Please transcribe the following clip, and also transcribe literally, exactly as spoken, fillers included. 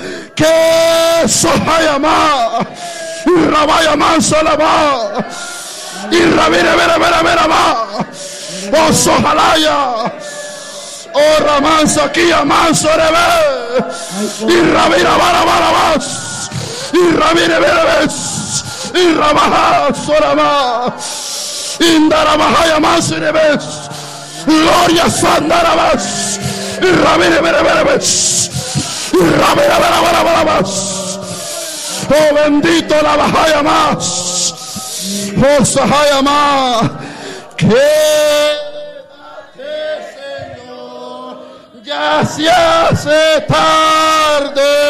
Que Sohayama. Y Rabayama Salama. Y Rabire Vera Vera Vera Ma. Oh Sohalaya. Oh Ramansa aquí Amanso Rebe. Y Rabira Bara Bara Mas. Y Rabire Vera Ves. Y Rabaja Sorama. Indarabahaya Mas Rebes. Gloria Sandarabas. Y Rabire Vera Vera Ves. Y Rabira Vera Vera Vera Mas. Oh bendito la Bahaya Mas. Oh Sahaya Mas. Quédate, Señor, ya se hace tarde.